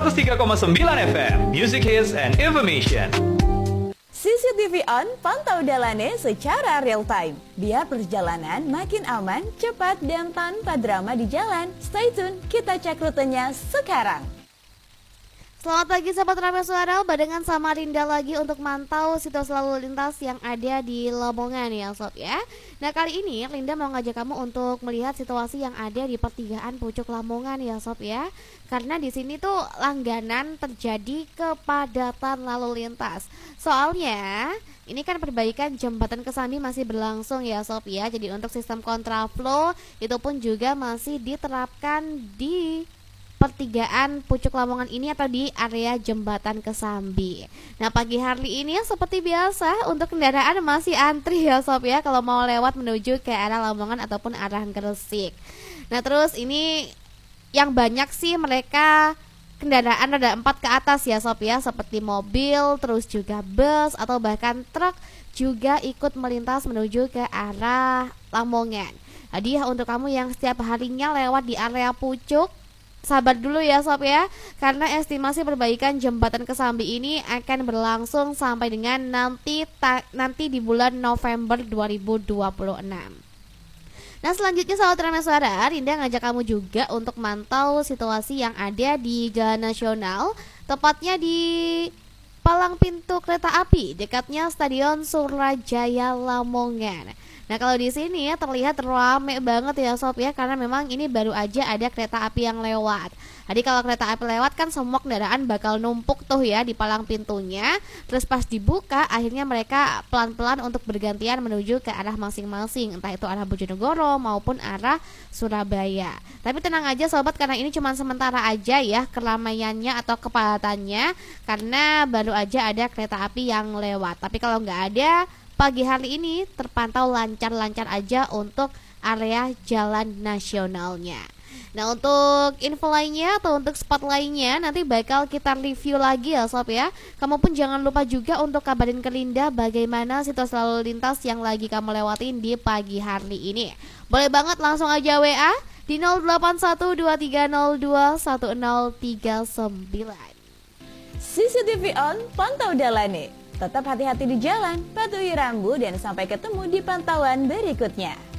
103,9 FM, Music Hits and Information. CCTV On, pantau Dalane secara real time. Biar perjalanan makin aman, cepat, dan tanpa drama di jalan. Stay tune, kita cek rutenya sekarang. Selamat pagi sahabat Ramai Suara, barengan sama Rinda lagi untuk mantau situasi lalu lintas yang ada di Lamongan ya sob ya. Nah kali ini Linda mau ngajak kamu untuk melihat situasi yang ada di pertigaan Pucuk Lamongan ya sob ya. Karena di sini tuh langganan terjadi kepadatan lalu lintas. Soalnya ini kan perbaikan jembatan Kesambi masih berlangsung ya sob ya. Jadi untuk sistem kontraflow itu pun juga masih diterapkan di pertigaan Pucuk Lamongan ini atau di area jembatan Kesambi. Nah pagi hari ini seperti biasa untuk kendaraan masih antri ya sob ya kalau mau lewat menuju ke arah Lamongan ataupun arah Gresik. Nah terus ini yang banyak sih mereka kendaraan roda 4 ke atas ya sob ya, seperti mobil, terus juga bus atau bahkan truk juga ikut melintas menuju ke arah Lamongan. Hadiah untuk kamu yang setiap harinya lewat di area Pucuk, sabar dulu ya sob ya, karena estimasi perbaikan jembatan Kesambi ini akan berlangsung sampai dengan nanti di bulan November 2026. Nah selanjutnya sahabat Ramai Suara, Rinda ngajak kamu juga untuk mantau situasi yang ada di Jalan Nasional, tepatnya di palang pintu kereta api dekatnya Stadion Surajaya Lamongan. Nah kalau di sini terlihat rame banget ya sob ya, karena memang ini baru aja ada kereta api yang lewat. Jadi kalau kereta api lewat kan semua kendaraan bakal numpuk tuh ya di palang pintunya. Terus pas dibuka akhirnya mereka pelan-pelan untuk bergantian menuju ke arah masing-masing, entah itu arah Bojonegoro maupun arah Surabaya. Tapi tenang aja sobat, karena ini cuma sementara aja ya keramaiannya atau kepadatannya, karena baru aja ada kereta api yang lewat. Tapi kalau nggak ada, pagi hari ini terpantau lancar-lancar aja untuk area jalan nasionalnya. Nah untuk info lainnya atau untuk spot lainnya nanti bakal kita review lagi ya sob ya. Kamu pun jangan lupa juga untuk kabarin ke Linda bagaimana situasi lalu lintas yang lagi kamu lewatin di pagi hari ini. Boleh banget langsung aja WA di 081230210039. CCTV On, pantau Dalane. Tetap hati-hati di jalan, patuhi rambu, dan sampai ketemu di pantauan berikutnya.